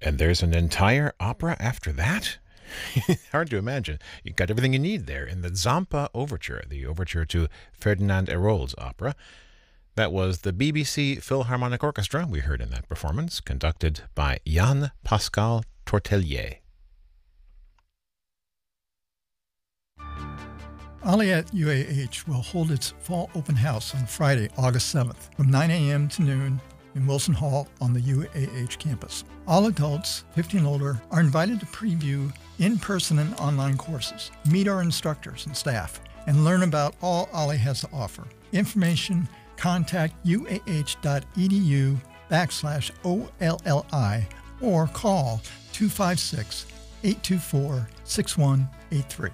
And there's an entire opera after that? Hard to imagine. You got everything you need there in the Zampa Overture, the overture to Ferdinand Hérold's opera. That was the BBC Philharmonic Orchestra we heard in that performance, conducted by Jan Pascal Tortelier. Aliette UAH will hold its fall open house on Friday, August 7th from 9 a.m. to noon in Wilson Hall on the UAH campus. All adults, 15 and older, are invited to preview in-person and online courses, meet our instructors and staff, and learn about all Ali has to offer. Information, contact uah.edu/OLLI or call 256-824-6183.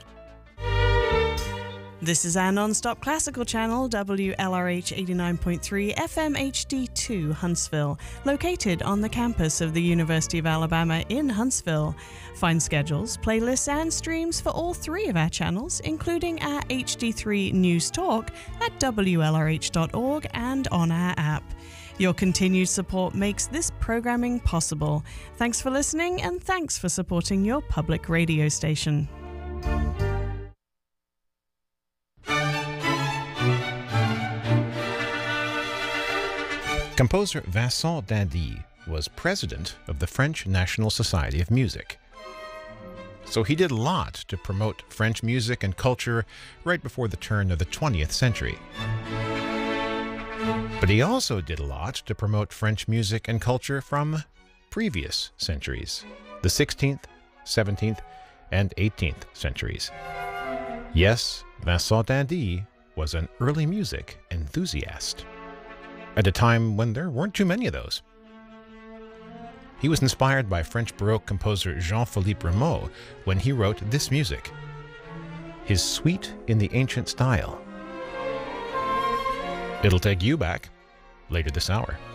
This is our non-stop classical channel, WLRH 89.3 FM HD2 Huntsville, located on the campus of the University of Alabama in Huntsville. Find schedules, playlists, and streams for all three of our channels, including our HD3 News Talk at WLRH.org and on our app. Your continued support makes this programming possible. Thanks for listening, and thanks for supporting your public radio station. Composer Vincent d'Indy was president of the French National Society of Music. So he did a lot to promote French music and culture right before the turn of the 20th century. But he also did a lot to promote French music and culture from previous centuries, the 16th, 17th, and 18th centuries. Yes, Vincent d'Indy was an early music enthusiast, at a time when there weren't too many of those. He was inspired by French Baroque composer Jean-Philippe Rameau when he wrote this music, his Suite in the Ancient Style. It'll take you back later this hour.